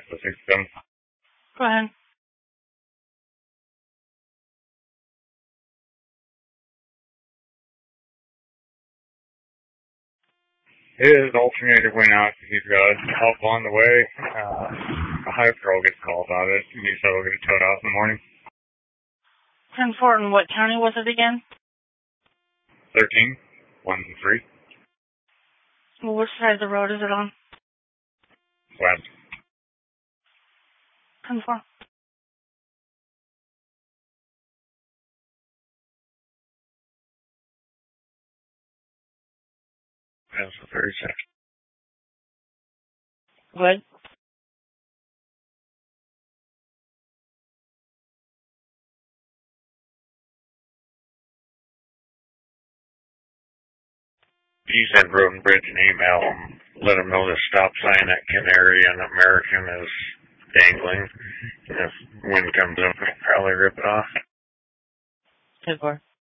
the 67. Go ahead. His alternator went out. He's got help on the way. A high patrol gets called about it. He said we'll get it towed out in the morning. 10-4, and what county was it again? 13, 1 and 3. Well, which side of the road is it on? West. 10-4. That's the 36. Good. You send Road and Bridge an email and let them know the stop sign at Canary and American is dangling. And if wind comes up, they'll probably rip it off. 10-4.